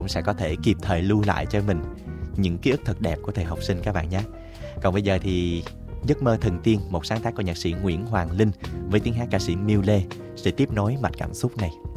cũng sẽ có thể kịp thời lưu lại cho mình những ký ức thật đẹp của thời học sinh các bạn nhé. Còn bây giờ thì Giấc mơ thần tiên, một sáng tác của nhạc sĩ Nguyễn Hoàng Linh với tiếng hát ca sĩ Miu Lê sẽ tiếp nối mạch cảm xúc này.